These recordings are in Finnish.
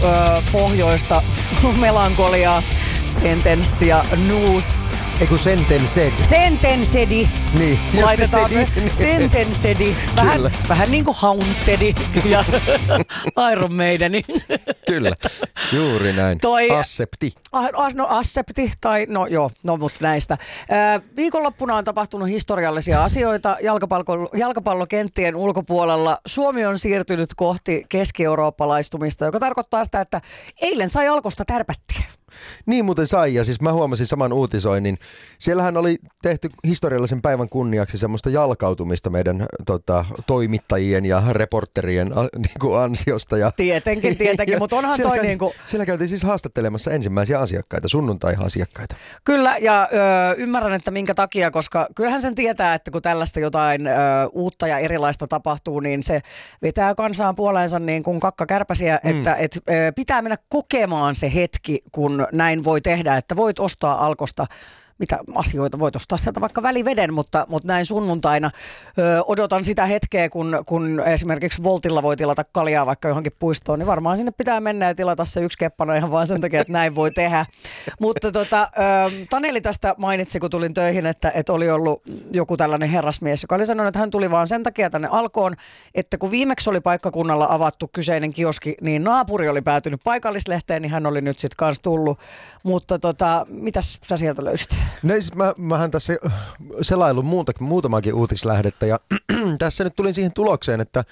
pohjoista melankoliaa, Sentenced ja Noose. Eiku Sentenced. Sentencedi. Niin. Laitetaan Sentencedi. Vähän niin kuin Hauntedi ja Iron Maideni. Kyllä, juuri näin. Assepti. Assepti tai mutta näistä. Viikonloppuna on tapahtunut historiallisia asioita jalkapallokenttien ulkopuolella. Suomi on siirtynyt kohti keski-eurooppalaistumista, joka tarkoittaa sitä, että eilen sai Alkosta tärpättiä. Niin muuten sai, ja siis mä huomasin saman uutisoinnin. Siellähän oli tehty historiallisen päivän kunniaksi semmoista jalkautumista meidän toimittajien ja reporterien niinku ansiosta. Ja Tietenkin, mutta onhan toi niinku... Siellä käytiin siis haastattelemassa ensimmäisiä asiakkaita, sunnuntai-asiakkaita. Kyllä, ja ymmärrän, että minkä takia, koska kyllähän sen tietää, että kun tällaista jotain uutta ja erilaista tapahtuu, niin se vetää kansaan puoleensa niin kuin kakkakärpäsiä, että pitää mennä kokemaan se hetki, kun näin voi tehdä, että voit ostaa Alkosta mitä asioita voit ostaa sieltä vaikka väliveden, mutta näin sunnuntaina odotan sitä hetkeä, kun esimerkiksi Voltilla voi tilata kaljaa vaikka johonkin puistoon, niin varmaan sinne pitää mennä ja tilata se yksi keppana ihan vaan sen takia, että näin voi tehdä. Mutta Taneli tästä mainitsi, kun tulin töihin, että oli ollut joku tällainen herrasmies, joka oli sanonut, että hän tuli vaan sen takia tänne Alkoon, että kun viimeksi oli paikkakunnalla avattu kyseinen kioski, niin naapuri oli päätynyt paikallislehteen, niin hän oli nyt sitten kanssa tullut. Mutta mitäs sä sieltä löysit? No siis mähän tässä selailun muutamakin uutislähdettä ja tässä nyt tulin siihen tulokseen, että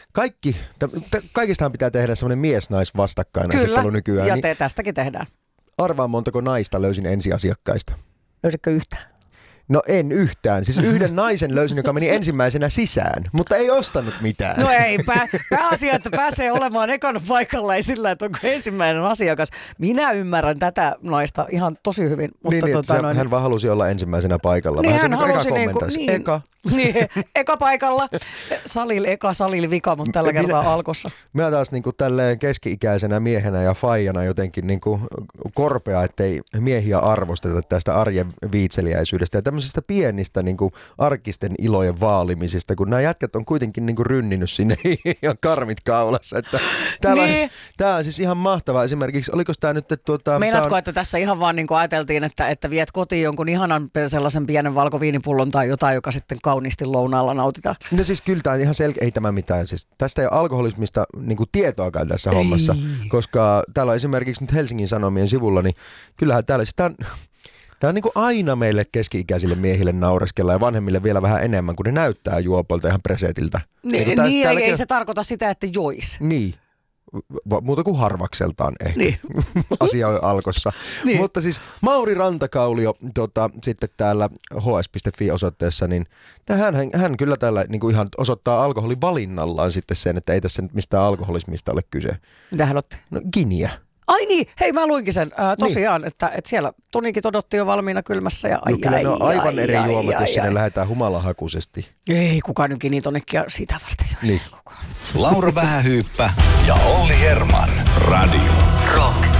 kaikistahan pitää tehdä semmoinen mies-nais-vastakkainasettelu nykyään. Kyllä, ja tästäkin tehdään. Arvaa montako naista löysin ensiasiakkaista. Löysitkö yhtään? No en yhtään. Siis yhden naisen löysin, joka meni ensimmäisenä sisään, mutta ei ostanut mitään. No ei, pääasia, että pääsee olemaan ekana paikalla, ei sillä, että onko ensimmäinen asiakas. Minä ymmärrän tätä naista ihan tosi hyvin. Mutta hän vaan halusi olla ensimmäisenä paikalla. Niin vähän hän halusi eka. Niin, eka paikalla. Salil vika, mutta tällä kertaa Alkossa. Minä taas tälleen keski-ikäisenä miehenä ja faijana jotenkin korpea, ettei miehiä arvosteta tästä arjen viitseliäisyydestä ja tämmöisistä pienistä arkisten ilojen vaalimisista, kun nämä jätkät on kuitenkin rynninyt sinne ja karmit kaulassa. Että tämä on siis ihan mahtavaa. Esimerkiksi, oliko tämä nyt... Meinaatko, että tässä ihan vaan ajateltiin, että viet kotiin jonkun ihanan sellaisen pienen valkoviinipullon tai jotain, joka sitten kauniisti lounaalla nautitaan? No siis kyllä tämä ihan ei tämä mitään. Siis tästä ei ole alkoholismista tietoakaan tässä hommassa, koska täällä on esimerkiksi nyt Helsingin Sanomien sivulla, niin kyllähän täällä sitä tämä on aina meille keski-ikäisille miehille naureskella ja vanhemmille vielä vähän enemmän, kun ne näyttää juopolta ihan presetiltä. Ei se tarkoita sitä, että jois. Niin. Muuta kuin harvakseltaan ehkä. Niin. Asia on Alkossa. Niin. Mutta siis Mauri Rantakaulio sitten täällä hs.fi-osoitteessa, niin hän kyllä täällä ihan osoittaa alkoholin valinnallaan sitten sen, että ei tässä nyt mistään alkoholismista ole kyse. Mitä hän otti? No giniä. Ai niin, hei mä luinkin sen tosiaan, niin. että siellä tonikit odotti jo valmiina kylmässä. Ja kyllä ne on aivan eri juomat, jos sinne lähdetään humalahakuisesti. Ei kukaan nyt ginitonikkia sitä varten juo. Niin. Laura Vähähyyppä ja Olli Herman. Radio Rock.